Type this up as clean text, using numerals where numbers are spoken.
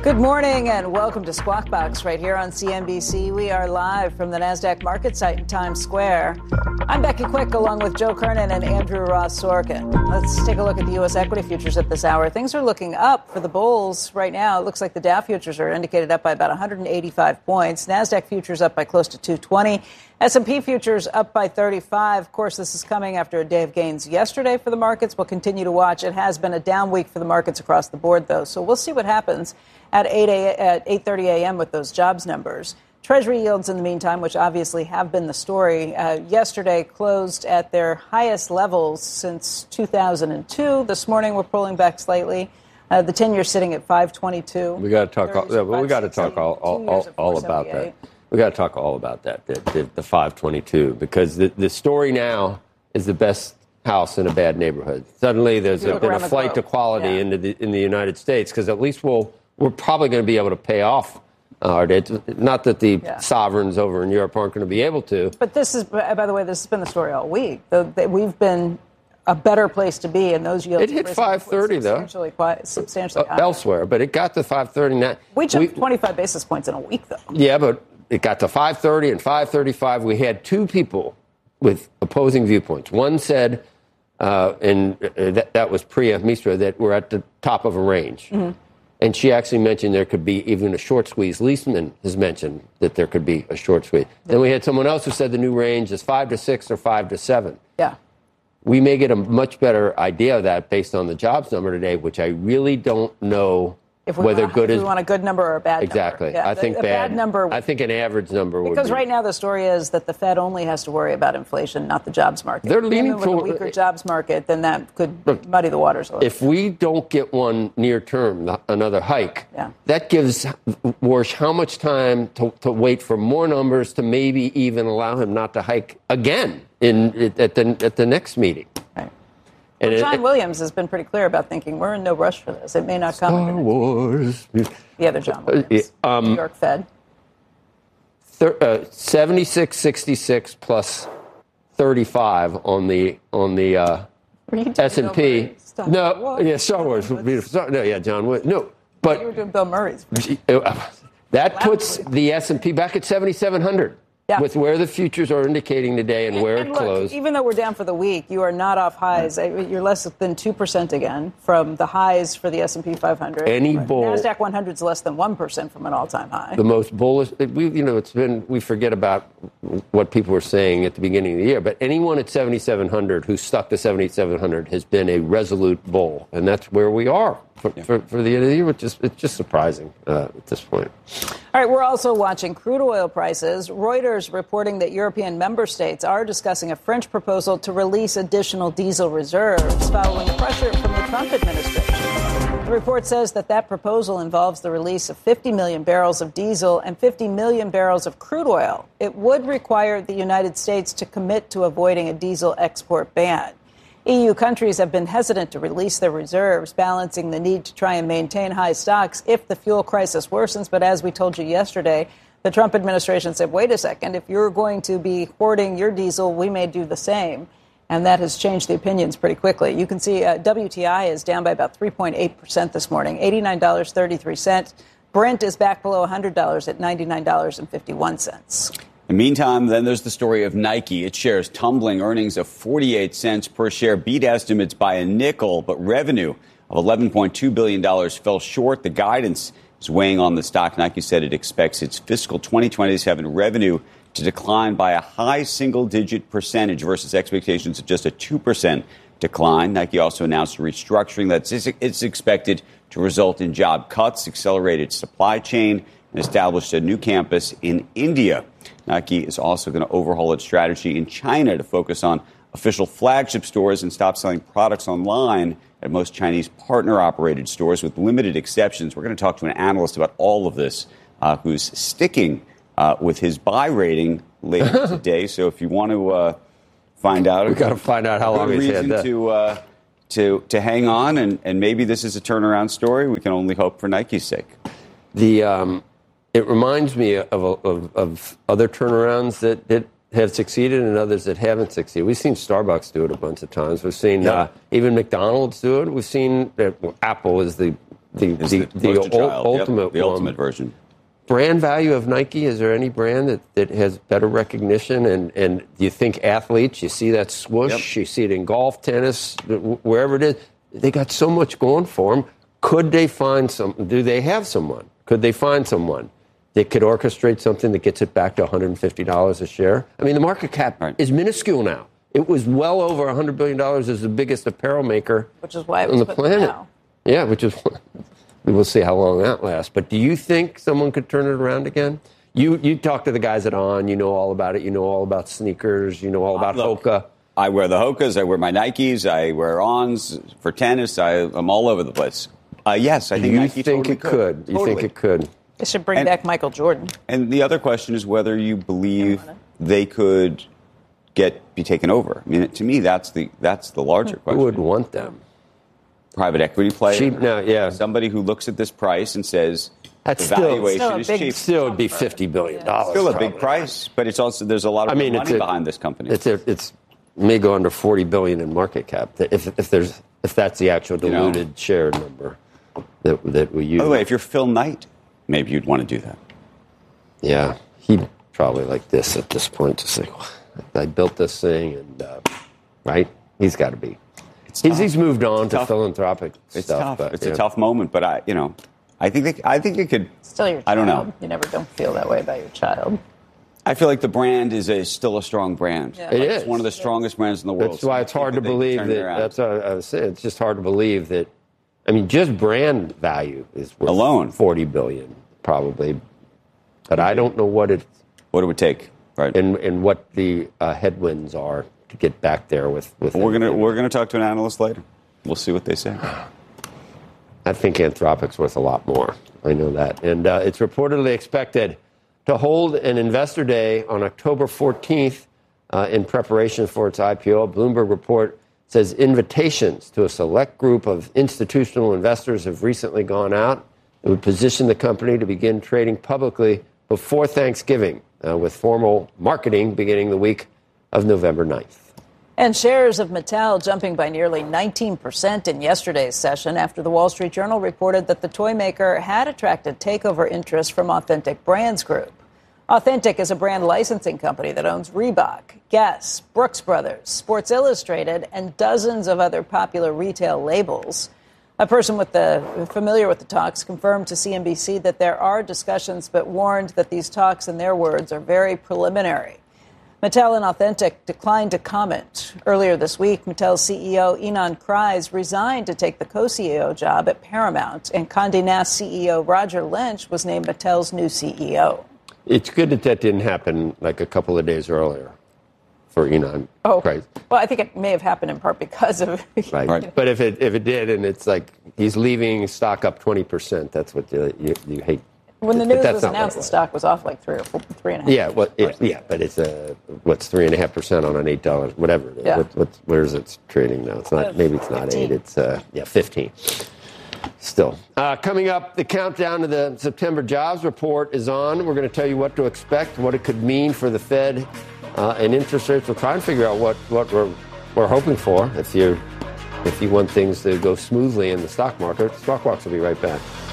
Good morning and welcome to Squawk Box right here on CNBC. We are live from the NASDAQ market site in Times Square. I'm Becky Quick along with Joe Kernan and Andrew Ross Sorkin. Let's take a look at the U.S. equity futures at this hour. Things are looking up for the bulls right now. It looks like the Dow futures are indicated up by about 185 points. NASDAQ futures up by close to 220. S&P futures up by 35. Of course, this is coming after a day of gains yesterday for the markets. We'll continue to watch. It has been a down week for the markets across the board, though. So we'll see what happens at 8:30 a.m. with those jobs numbers. Treasury yields, in the meantime, which obviously have been the story, yesterday closed at their highest levels since 2002. This morning, we're pulling back slightly. The 10-year sitting at 522. We got to talk. We got to talk all about that. We got to talk all about that. The 522, because the story now is the best house in a bad neighborhood. Suddenly, there's been a flight to quality in the United States, because at least we're probably going to be able to pay off our debt. Not that the sovereigns over in Europe aren't going to be able to. But this is, by the way, this has been the story all week. We've been a better place to be, and those yields. It hit 530 substantially higher. Elsewhere, but it got to 530 now. We jumped 25 basis points in a week, though. Yeah, but it got to 530 and 535. We had two people with opposing viewpoints. One said, that was Priya Misra, that we're at the top of a range. Mm-hmm. And she actually mentioned there could be even a short squeeze. Leisman has mentioned that there could be a short squeeze. Yeah. Then we had someone else who said the new range is 5 to 6 or 5 to 7. Yeah. We may get a much better idea of that based on the jobs number today, which I really don't know whether good is. If we want a good number or a bad exactly. number. Exactly. I think bad number. I think an average number would be. Because right now the story is that the Fed only has to worry about inflation, not the jobs market. They're leaning for a weaker jobs market, then that could muddy the waters a little. If we don't get one near term, another hike, that gives Warsh how much time to wait for more numbers to maybe even allow him not to hike again at the next meeting. And John Williams has been pretty clear about thinking we're in no rush for this. It may not come. Star Wars. The other John Williams, New York Fed. 76.66 plus 35 on the S&P. No, yeah, Star Wars. No, yeah, John Williams. No, but you were doing Bill Murray's. That puts the S&P back at 7,700. Yeah. With where the futures are indicating today and where it closed. Even though we're down for the week, you are not off highs. You're less than 2% again from the highs for the S&P 500. Any bull. NASDAQ 100 is less than 1% from an all-time high. The most bullish. We forget about what people were saying at the beginning of the year, but anyone at 7,700 who's stuck to 7,700 has been a resolute bull, and that's where we are for the end of the year, which is it's just surprising at this point. All right, we're also watching crude oil prices. Reuters reporting that European member states are discussing a French proposal to release additional diesel reserves following pressure from the Trump administration. The report says that proposal involves the release of 50 million barrels of diesel and 50 million barrels of crude oil. It would require the United States to commit to avoiding a diesel export ban. EU countries have been hesitant to release their reserves, balancing the need to try and maintain high stocks if the fuel crisis worsens. But as we told you yesterday, the Trump administration said, wait a second, if you're going to be hoarding your diesel, we may do the same. And that has changed the opinions pretty quickly. You can see WTI is down by about 3.8% this morning, $89.33. Brent is back below $100 at $99.51. In the meantime, then there's the story of Nike. Its shares tumbling, earnings of 48 cents per share, beat estimates by a nickel, but revenue of $11.2 billion fell short. The guidance is weighing on the stock. Nike said it expects its fiscal 2027 revenue to decline by a high single-digit percentage versus expectations of just a 2% decline. Nike also announced a restructuring that it's expected to result in job cuts, accelerated supply chain, and established a new campus in India. Nike is also going to overhaul its strategy in China to focus on official flagship stores and stop selling products online at most Chinese partner-operated stores, with limited exceptions. We're going to talk to an analyst about all of this, who's sticking with his buy rating later today. So if you want to find out, we've got to find out how long he's had that. To hang on, and maybe this is a turnaround story. We can only hope for Nike's sake. It reminds me of other turnarounds that have succeeded and others that haven't succeeded. We've seen Starbucks do it a bunch of times. We've seen even McDonald's do it. We've seen Apple is the ultimate version. Brand value of Nike, is there any brand that has better recognition? And do you think athletes, you see that swoosh, you see it in golf, tennis, wherever it is, they got so much going for them. Could they find do they have someone? Could they find someone that could orchestrate something that gets it back to $150 a share? I mean, the market cap is minuscule now. It was well over $100 billion as the biggest apparel maker on the planet. Yeah, which is... We'll see how long that lasts. But do you think someone could turn it around again? You talk to the guys at On. You know all about it. You know all about sneakers. You know all about Hoka. I wear the Hokas. I wear my Nikes. I wear Ons for tennis. I'm all over the place. Yes, I think Nike totally could. You think it could? They should bring back Michael Jordan. And the other question is whether you believe they could be taken over. I mean, to me, that's the larger question. Who would want them? Private equity player. Cheap now, yeah. Somebody who looks at this price and says that's the valuation is cheap. Still would be $50 billion. Still a big price, but it's also there's a lot of money behind this company. It's may go under $40 billion in market cap if that's the actual diluted share number that we use. By the way, if you're Phil Knight, maybe you'd want to do that. Yeah, he'd probably like this at this point, just like I built this thing, and right, he's got to be. He's moved on to philanthropic stuff. It's a tough moment, but I think it could. Still your child. I don't know. You never don't feel that way about your child. I feel like the brand is still a strong brand. Yeah. It is. It's one of the strongest brands in the world. That's why it's hard to believe that. That's what I was saying. It's just hard to believe that. I mean, just brand value is worth alone $40 billion probably, but I don't know what it would take, right? And what the headwinds are to get back there with we're gonna talk to an analyst later. We'll see what they say. I think Anthropic's worth a lot more. I know that, and it's reportedly expected to hold an investor day on October 14th in preparation for its IPO. A Bloomberg report says invitations to a select group of institutional investors have recently gone out. It would position the company to begin trading publicly before Thanksgiving, with formal marketing beginning the week of November 9th. And shares of Mattel jumping by nearly 19% in yesterday's session after the Wall Street Journal reported that the toy maker had attracted takeover interest from Authentic Brands Group. Authentic is a brand licensing company that owns Reebok, Guess, Brooks Brothers, Sports Illustrated, and dozens of other popular retail labels. A person familiar with the talks confirmed to CNBC that there are discussions, but warned that these talks, in their words, are very preliminary. Mattel and Authentic declined to comment. Earlier this week, Mattel's CEO Ynon Kreiz resigned to take the co-CEO job at Paramount, and Condé Nast CEO Roger Lynch was named Mattel's new CEO. It's good that didn't happen like a couple of days earlier for Ynon Kreiz. Well, I think it may have happened in part because of... Right. But if it did, and it's like he's leaving stock up 20%, that's what you hate. When the news was announced, the stock was off like 3.5%. Yeah, but it's 3.5% on an $8, whatever. Yeah. Where is it trading now? It's not. Maybe it's not 8. It's 15. Still, coming up, the countdown to the September jobs report is on. We're going to tell you what to expect, what it could mean for the Fed and interest rates. We'll try and figure out what we're hoping for. If you want things to go smoothly in the stock market, Squawk Box will be right back.